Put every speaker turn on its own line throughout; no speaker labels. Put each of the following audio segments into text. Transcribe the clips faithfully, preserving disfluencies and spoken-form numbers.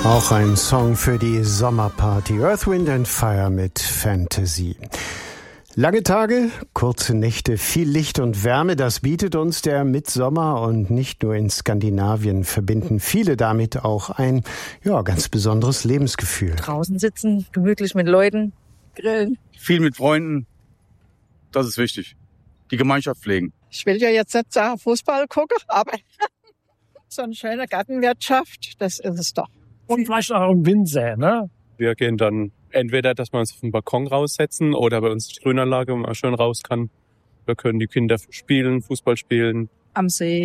Auch ein Song für die Sommerparty. Earth, Wind and Fire mit Fantasy. Lange Tage, kurze Nächte, viel Licht und Wärme, das bietet uns der Mitsommer, und nicht nur in Skandinavien verbinden viele damit auch ein, ja, ganz besonderes Lebensgefühl.
Draußen sitzen, gemütlich mit Leuten, grillen.
Viel mit Freunden, das ist wichtig. Die Gemeinschaft pflegen.
Ich will ja jetzt nicht sagen Fußball gucken, aber so eine schöne Gartenwirtschaft, das ist es doch.
Und vielleicht auch im Wind säen, ne?
Wir gehen dann entweder, dass wir uns auf den Balkon raussetzen oder bei uns die Grünanlage, wo man schön raus kann. Wir können die Kinder spielen, Fußball spielen.
Am See,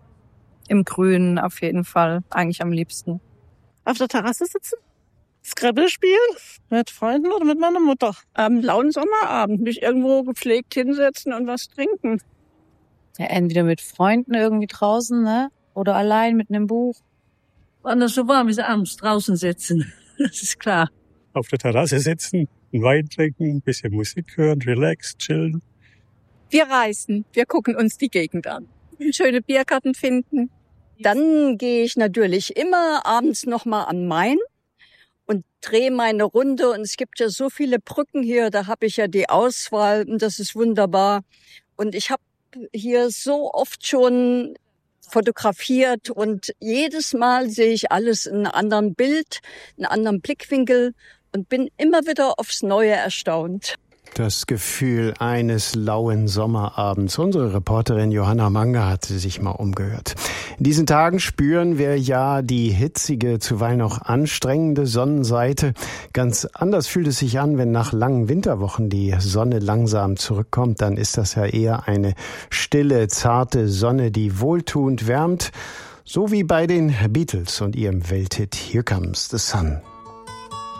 im Grünen auf jeden Fall, eigentlich am liebsten.
Auf der Terrasse sitzen, Scrabble spielen, mit Freunden oder mit meiner Mutter.
Am lauen Sommerabend mich irgendwo gepflegt hinsetzen und was trinken.
Ja, entweder mit Freunden irgendwie draußen, ne? Oder allein mit einem Buch.
Wenn es so warm ist, abends draußen sitzen. Das ist klar.
Auf der Terrasse sitzen, einen Wein trinken, ein bisschen Musik hören, relax, chillen.
Wir reisen, wir gucken uns die Gegend an. Schöne Biergarten finden. Dann gehe ich natürlich immer abends nochmal an Main und drehe meine Runde. Und es gibt ja so viele Brücken hier, da habe ich ja die Auswahl und das ist wunderbar. Und ich habe hier so oft schon fotografiert und jedes Mal sehe ich alles in einem anderen Bild, in einem anderen Blickwinkel und bin immer wieder aufs Neue erstaunt.
Das Gefühl eines lauen Sommerabends. Unsere Reporterin Johanna Manger hat sich mal umgehört. In diesen Tagen spüren wir ja die hitzige, zuweilen auch anstrengende Sonnenseite. Ganz anders fühlt es sich an, wenn nach langen Winterwochen die Sonne langsam zurückkommt. Dann ist das ja eher eine stille, zarte Sonne, die wohltuend wärmt. So wie bei den Beatles und ihrem Welthit Here Comes the Sun.